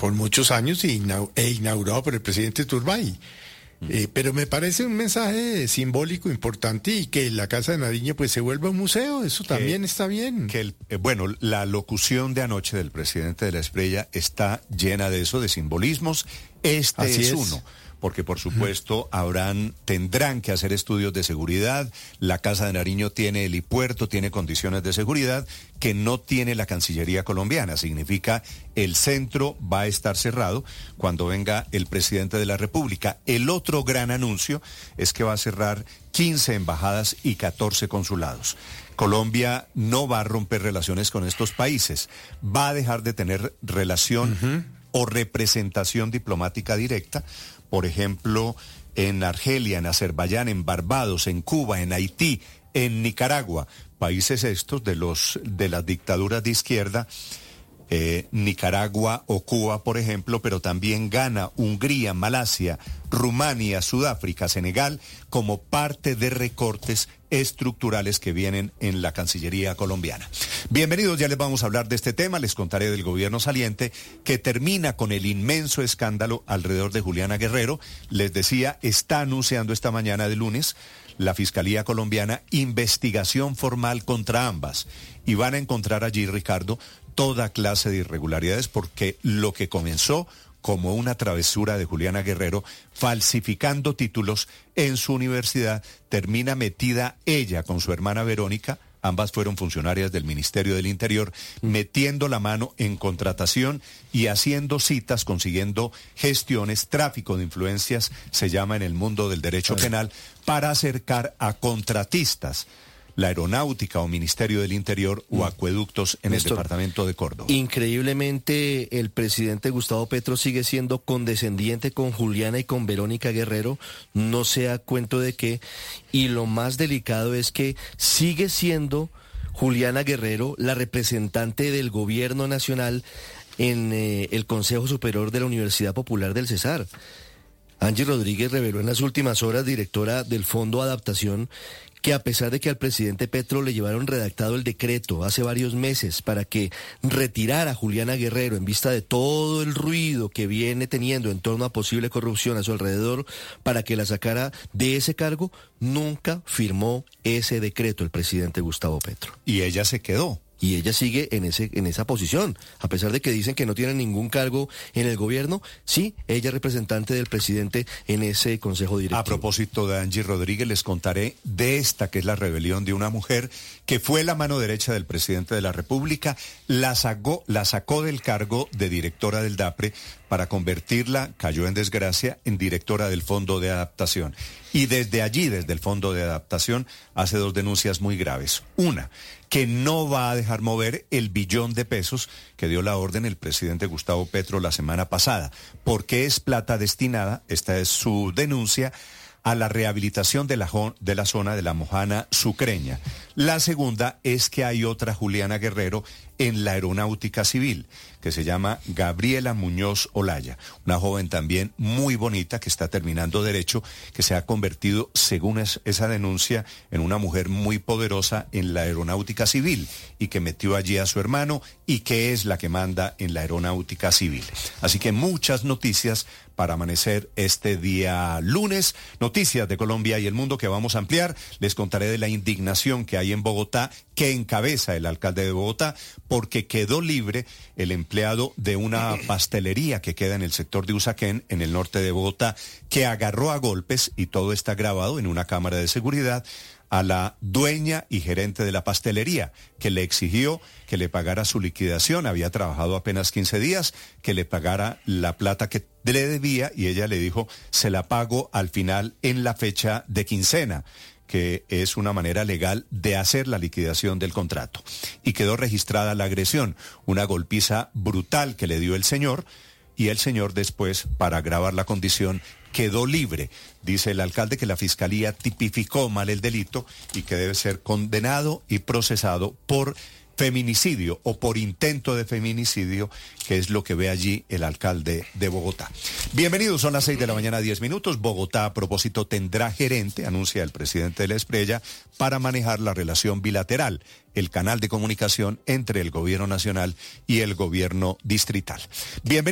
por muchos años e inaugurado por el presidente Turbay. Pero me parece un mensaje simbólico importante, y que la Casa de Nariño pues se vuelva un museo, eso también está bien. Bueno, la locución de anoche del presidente de la Espriella está llena de eso, de simbolismos. Así es uno. Porque por supuesto tendrán que hacer estudios de seguridad. La Casa de Nariño tiene helipuerto, tiene condiciones de seguridad que no tiene la Cancillería colombiana. Significa el centro va a estar cerrado cuando venga el presidente de la República. El otro gran anuncio es que va a cerrar 15 embajadas y 14 consulados. Colombia no va a romper relaciones con estos países, va a dejar de tener relación o representación diplomática directa. Por ejemplo, en Argelia, en Azerbaiyán, en Barbados, en Cuba, en Haití, en Nicaragua, países estos de las dictaduras de izquierda, Nicaragua o Cuba, por ejemplo, pero también Ghana, Hungría, Malasia, Rumania, Sudáfrica, Senegal, como parte de recortes estructurales que vienen en la Cancillería colombiana. Bienvenidos, ya les vamos a hablar de este tema, les contaré del gobierno saliente que termina con el inmenso escándalo alrededor de Juliana Guerrero. Les decía, está anunciando esta mañana de lunes la Fiscalía colombiana investigación formal contra ambas, y van a encontrar allí, Ricardo, toda clase de irregularidades, porque lo que comenzó como una travesura de Juliana Guerrero, falsificando títulos en su universidad, termina metida ella con su hermana Verónica, ambas fueron funcionarias del Ministerio del Interior, metiendo la mano en contratación y haciendo citas, consiguiendo gestiones, tráfico de influencias, se llama en el mundo del derecho penal, para acercar a contratistas la Aeronáutica o Ministerio del Interior o acueductos en el departamento de Córdoba. Increíblemente, el presidente Gustavo Petro sigue siendo condescendiente con Juliana y con Verónica Guerrero, no se da cuenta de qué, y lo más delicado es que sigue siendo Juliana Guerrero la representante del gobierno nacional en el Consejo Superior de la Universidad Popular del Cesar. Angie Rodríguez reveló en las últimas horas, directora del Fondo Adaptación, que a pesar de que al presidente Petro le llevaron redactado el decreto hace varios meses para que retirara a Juliana Guerrero en vista de todo el ruido que viene teniendo en torno a posible corrupción a su alrededor, para que la sacara de ese cargo, nunca firmó ese decreto el presidente Gustavo Petro. Y ella se quedó. Y ella sigue en esa posición, a pesar de que dicen que no tiene ningún cargo en el gobierno. Sí, ella es representante del presidente en ese consejo directivo. A propósito de Angie Rodríguez, les contaré de esta, que es la rebelión de una mujer que fue la mano derecha del presidente de la República, la sacó del cargo de directora del DAPRE para convertirla, cayó en desgracia, en directora del Fondo de Adaptación. Y desde allí, desde el Fondo de Adaptación, hace dos denuncias muy graves. Una, que no va a dejar mover el billón de pesos que dio la orden el presidente Gustavo Petro la semana pasada, porque es plata destinada, esta es su denuncia, a la rehabilitación de la zona de la Mojana Sucreña. La segunda es que hay otra Juliana Guerrero en la Aeronáutica Civil, que se llama Gabriela Muñoz Olaya, una joven también muy bonita que está terminando Derecho, que se ha convertido, según esa denuncia, en una mujer muy poderosa en la Aeronáutica Civil, y que metió allí a su hermano y que es la que manda en la Aeronáutica Civil. Así que muchas noticias para amanecer este día lunes, noticias de Colombia y el mundo que vamos a ampliar. Les contaré de la indignación que hay en Bogotá, que encabeza el alcalde de Bogotá, porque quedó libre el empleado de una pastelería que queda en el sector de Usaquén, en el norte de Bogotá, que agarró a golpes, y todo está grabado en una cámara de seguridad, a la dueña y gerente de la pastelería, que le exigió que le pagara su liquidación, había trabajado apenas 15 días, que le pagara la plata que le debía, y ella le dijo, se la pago al final en la fecha de quincena, que es una manera legal de hacer la liquidación del contrato. Y quedó registrada la agresión, una golpiza brutal que le dio el señor, y el señor después, para agravar la condición, quedó libre. Dice el alcalde que la fiscalía tipificó mal el delito y que debe ser condenado y procesado por feminicidio o por intento de feminicidio, que es lo que ve allí el alcalde de Bogotá. Bienvenidos, son las 6:10 a.m. Bogotá, a propósito, tendrá gerente, anuncia el presidente de la Espriella, para manejar la relación bilateral, el canal de comunicación entre el gobierno nacional y el gobierno distrital. Bienvenidos.